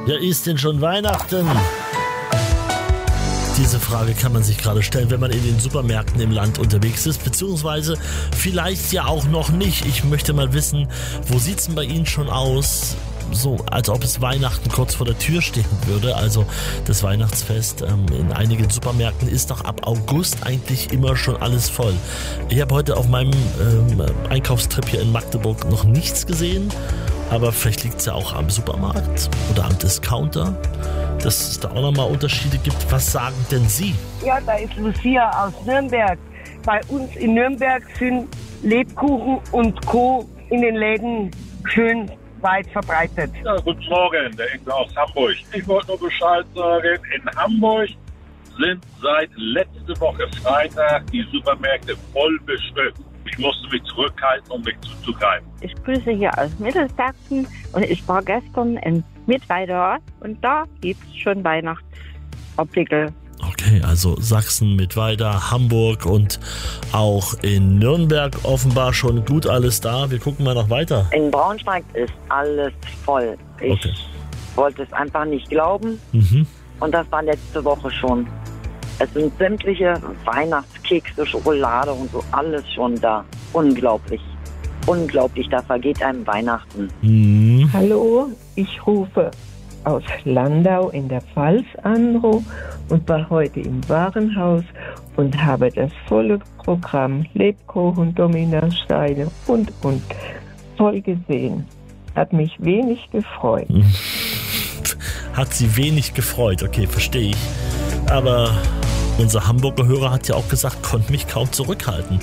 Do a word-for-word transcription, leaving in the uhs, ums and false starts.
Ja, ist denn schon Weihnachten? Diese Frage kann man sich gerade stellen, wenn man in den Supermärkten im Land unterwegs ist, beziehungsweise vielleicht ja auch noch nicht. Ich möchte mal wissen, wo sieht's denn bei Ihnen schon aus? So, als ob es Weihnachten kurz vor der Tür stehen würde. Also das Weihnachtsfest ähm, in einigen Supermärkten ist doch ab August eigentlich immer schon alles voll. Ich habe heute auf meinem ähm, Einkaufstrip hier in Magdeburg noch nichts gesehen, aber vielleicht liegt es ja auch am Supermarkt oder am Discounter, dass es da auch nochmal Unterschiede gibt. Was sagen denn Sie? Ja, da ist Lucia aus Nürnberg. Bei uns in Nürnberg sind Lebkuchen und Co. in den Läden schön weit verbreitet. Ja, guten Morgen, der Inge aus Hamburg. Ich wollte nur Bescheid sagen, in Hamburg sind seit letzte Woche Freitag die Supermärkte voll bestückt. Ich musste mich zurückhalten, um mich zuzugreifen. Ich grüße hier aus Mittelsachsen und ich war gestern in Mittweida und da gibt es schon Weihnachtsartikel. Okay, also Sachsen, Mittweida, Hamburg und auch in Nürnberg offenbar schon gut alles da. Wir gucken mal noch weiter. In Braunschweig ist alles voll. Ich Okay. wollte es einfach nicht glauben Mhm. und das war letzte Woche schon. Es sind sämtliche Weihnachtskekse, Schokolade und so alles schon da. Unglaublich. Unglaublich, da vergeht einem Weihnachten. Mhm. Hallo, ich rufe aus Landau in der Pfalz an und war heute im Warenhaus und habe das volle Programm Lebkuchen, Dominosteine und, und voll gesehen. Hat mich wenig gefreut. Hat sie wenig gefreut, okay, verstehe ich. Aber unser Hamburger Hörer hat ja auch gesagt, konnte mich kaum zurückhalten.